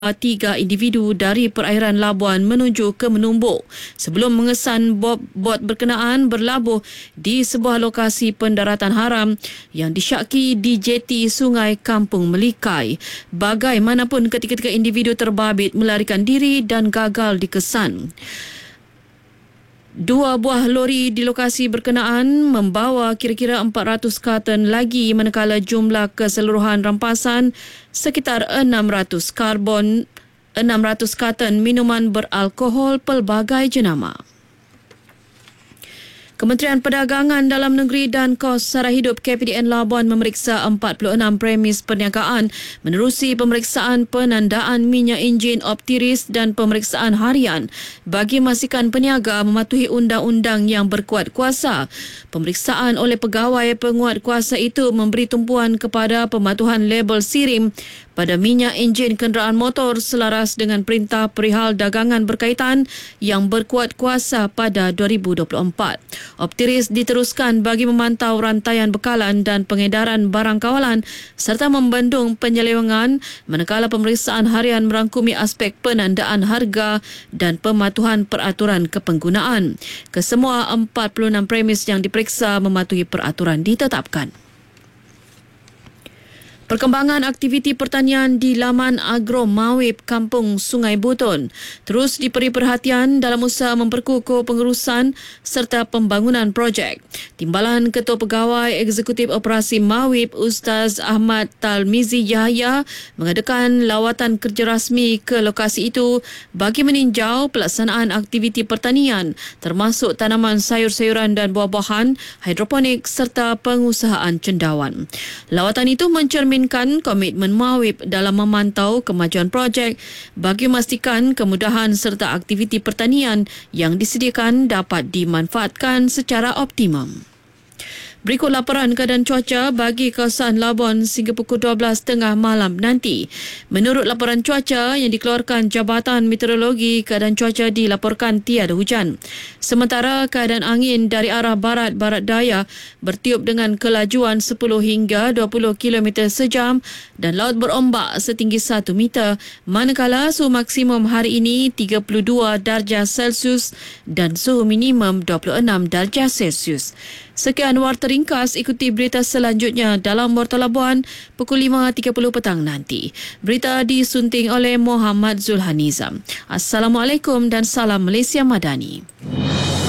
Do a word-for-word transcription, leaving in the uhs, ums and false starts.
tiga individu dari perairan Labuan menuju ke Menumbuk sebelum mengesan bot, bot berkenaan berlabuh di sebuah lokasi pendaratan haram yang disyaki di jeti Sungai Kampung Melikai. Bagaimanapun, ketika-ketika individu terbabit melarikan diri dan gagal dikesan. Dua buah lori di lokasi berkenaan membawa kira-kira empat ratus karton lagi, manakala jumlah keseluruhan rampasan sekitar enam ratus karbon, enam ratus karton minuman beralkohol pelbagai jenama. Kementerian Perdagangan Dalam Negeri dan Kos Sara Hidup K P D N Labuan memeriksa empat puluh enam premis perniagaan menerusi pemeriksaan penandaan minyak enjin Optiris dan pemeriksaan harian bagi memastikan peniaga mematuhi undang-undang yang berkuat kuasa. Pemeriksaan oleh pegawai penguat kuasa itu memberi tumpuan kepada pematuhan label sirim pada minyak enjin kenderaan motor selaras dengan Perintah Perihal Dagangan Berkaitan yang berkuat kuasa pada dua ribu dua puluh empat. Optiris diteruskan bagi memantau rantaian bekalan dan pengedaran barang kawalan serta membendung penyelewengan, manakala pemeriksaan harian merangkumi aspek penandaan harga dan pematuhan peraturan kepenggunaan. Kesemua empat puluh enam premis yang diperiksa mematuhi peraturan ditetapkan. Perkembangan aktiviti pertanian di laman Agro Mawib Kampung Sungai Butun terus diberi perhatian dalam usaha memperkukuh pengurusan serta pembangunan projek. Timbalan Ketua Pegawai Eksekutif Operasi Mawib Ustaz Ahmad Talmizi Yahya mengadakan lawatan kerja rasmi ke lokasi itu bagi meninjau pelaksanaan aktiviti pertanian termasuk tanaman sayur-sayuran dan buah-buahan, hidroponik serta pengusahaan cendawan. Lawatan itu mencerminkan komitmen Mawib dalam memantau kemajuan projek bagi memastikan kemudahan serta aktiviti pertanian yang disediakan dapat dimanfaatkan secara optimum. Berikut laporan keadaan cuaca bagi kawasan Labuan sehingga pukul dua belas tiga puluh malam nanti. Menurut laporan cuaca yang dikeluarkan Jabatan Meteorologi, keadaan cuaca dilaporkan tiada hujan. Sementara keadaan angin dari arah barat-barat daya bertiup dengan kelajuan sepuluh hingga dua puluh kilometer sejam dan laut berombak setinggi satu meter, manakala suhu maksimum hari ini tiga puluh dua darjah Celsius dan suhu minimum dua puluh enam darjah Celsius. Sekian warta ringkas, ikuti berita selanjutnya dalam Warta Labuan pukul lima tiga puluh petang nanti. Berita disunting oleh Muhammad Zulhanizam. Assalamualaikum dan salam Malaysia Madani.